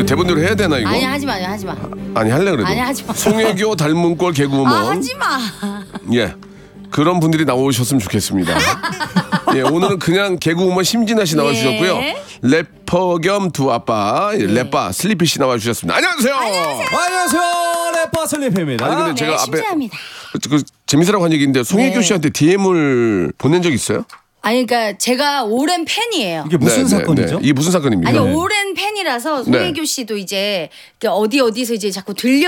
대본대로 해야 되나 이거? 아니 하지 마요, 하지 마. 아니 할래 그래도. 아니, 하지 마. 송혜교 닮은 꼴 개그우먼. 하지 마. 예. 그런 분들이 나오셨으면 좋겠습니다. 예, 오늘은 그냥 개그우먼 심진아 씨 나와주셨고요. 래퍼 겸 두 아빠, 래빠 슬리피 씨 나와주셨습니다. 안녕하세요. 안녕하세요. 래퍼 슬리피입니다. 아니 근데 제가 앞에 심지합니다. 그 재밌으라고 한 얘기인데 송혜교 씨한테 DM을 보낸 적 있어요? 아니 그러니까 제가 오랜 팬이에요. 이게 무슨 사건이죠? 이게 무슨 사건입니까? 아니 오랜 팬이라서 송혜교 씨도 이제 어디서 이제 자꾸